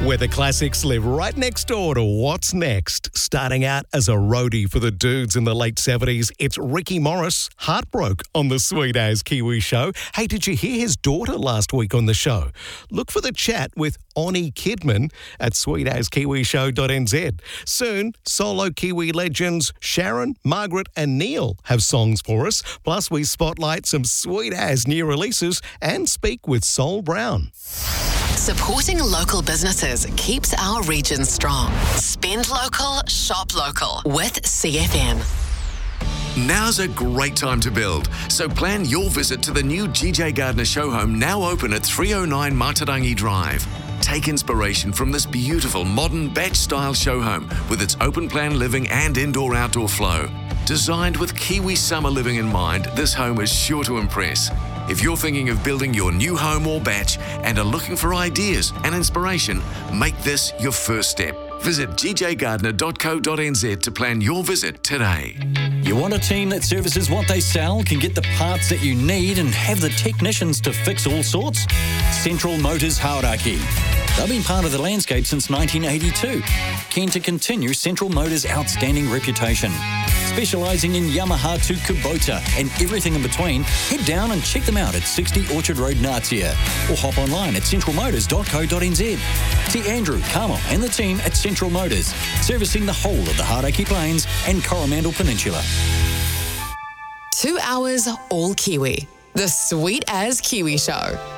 where the classics live right next door to What's Next. Starting out as a roadie for the Dudes in the late 70s, it's Ricky Morris, Heartbroke, on the Sweet As Kiwi Show. Hey, did you hear his daughter last week on the show? Look for the chat with Oni Kidman at sweetaskiwishow.nz. Soon, solo Kiwi legends Sharon, Margaret and Neil have songs for us. Plus, we spotlight some sweet as new releases and speak with Sol Brown. Supporting local businesses keeps our region strong. Spend local, shop local with CFM. Now's a great time to build, so plan your visit to the new GJ Gardner show home, now open at 309 Matarangi Drive. Take inspiration from this beautiful modern batch-style show home with its open-plan living and indoor-outdoor flow. Designed with Kiwi summer living in mind, this home is sure to impress. If you're thinking of building your new home or batch and are looking for ideas and inspiration, make this your first step. Visit gjgardner.co.nz to plan your visit today. You want a team that services what they sell, can get the parts that you need and have the technicians to fix all sorts? Central Motors Hauraki. They've been part of the landscape since 1982. Keen to continue Central Motors' outstanding reputation. Specialising in Yamaha to Kubota and everything in between, head down and check them out at 60 Orchard Road, Natia, or hop online at centralmotors.co.nz. See Andrew, Carmel and the team at Central Motors, servicing the whole of the Hauraki Plains and Coromandel Peninsula. 2 hours all Kiwi. The Sweet As Kiwi Show.